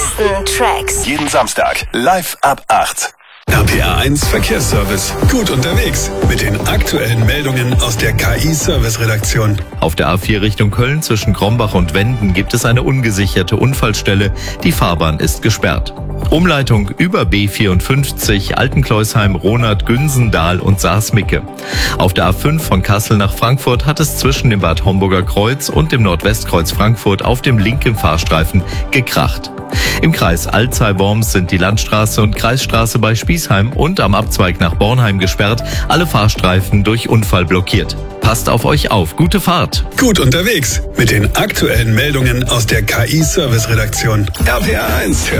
besten Tracks. Jeden Samstag live ab 8. RPR 1 Verkehrsservice. Gut unterwegs mit den aktuellen Meldungen aus der KI-Service-Redaktion. Auf der A4 Richtung Köln zwischen Krombach und Wenden gibt es eine ungesicherte Unfallstelle. Die Fahrbahn ist gesperrt. Umleitung über B54 Altenkleusheim, Ronat, Günsendahl und Saas-Micke. Auf der A5 von Kassel nach Frankfurt hat es zwischen dem Bad Homburger Kreuz und dem Nordwestkreuz Frankfurt auf dem linken Fahrstreifen gekracht. Im Kreis Alzey-Worms sind die Landstraße und Kreisstraße bei Spießheim und am Abzweig nach Bornheim gesperrt, alle Fahrstreifen durch Unfall blockiert. Passt auf euch auf, gute Fahrt. Gut unterwegs mit den aktuellen Meldungen aus der KI-Service-Redaktion. RPR 1 hört